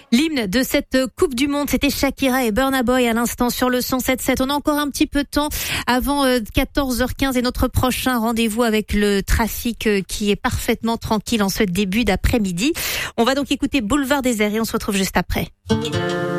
L'hymne de cette Coupe du Monde, c'était Shakira et Burna Boy à l'instant sur le 107.7. On a encore un petit peu de temps avant 14h15 et notre prochain rendez-vous avec le trafic qui est parfaitement tranquille en ce début d'après-midi. On va donc écouter Boulevard Désert et on se retrouve juste après.